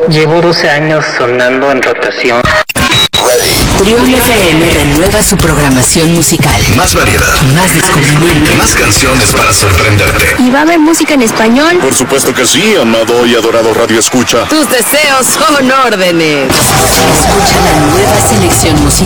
Llevo 12 años sonando en rotación. Trión FM renueva su programación musical. Más variedad, Más descubrimiento. más canciones para sorprenderte. ¿Y va a haber música en español? Por supuesto que sí, amado y adorado Radio Escucha. Tus deseos son órdenes. Escucha la nueva selección musical